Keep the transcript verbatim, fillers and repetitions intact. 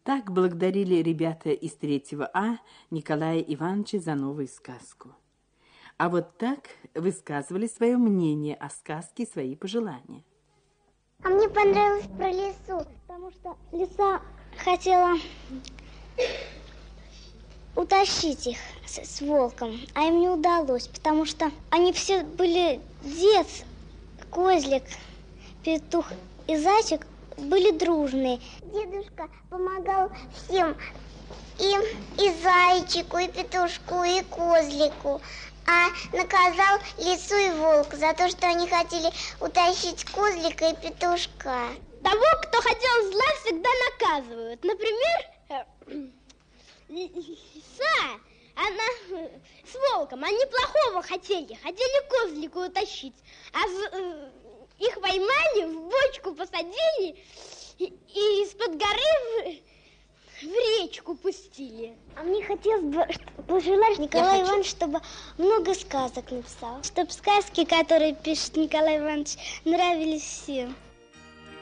Так благодарили ребята из третьего А Николая Ивановича за новую сказку. А вот так высказывали свое мнение о сказке, свои пожелания. А мне понравилось про лису, потому что лиса хотела утащить их с, с волком, а им не удалось, потому что они все были дед, козлик, петух и зайчик были дружные. Дедушка помогал всем, и, и зайчику, и петушку, и козлику, а наказал лису и волк за то, что они хотели утащить козлика и петушка. Того, кто хотел зла, всегда наказывают. Например, лиса, она с волком, они плохого хотели, хотели козлика утащить, а их поймали, в бочку посадили и, и из-под горы в, в речку пустили. А мне хотелось бы пожелать Николаю хочу... Ивановичу, чтобы много сказок написал. Чтобы сказки, которые пишет Николай Иванович, нравились всем.